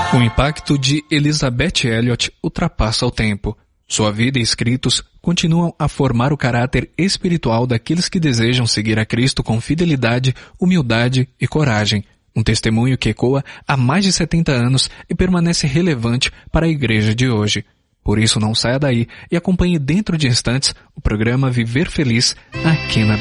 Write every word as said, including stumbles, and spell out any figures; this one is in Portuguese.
O impacto de Elizabeth Elliot ultrapassa o tempo. Sua vida e escritos continuam a formar o caráter espiritual daqueles que desejam seguir a Cristo com fidelidade, humildade e coragem. Um testemunho que ecoa há mais de setenta anos e permanece relevante para a igreja de hoje. Por isso, não saia daí e acompanhe dentro de instantes o programa Viver Feliz aqui na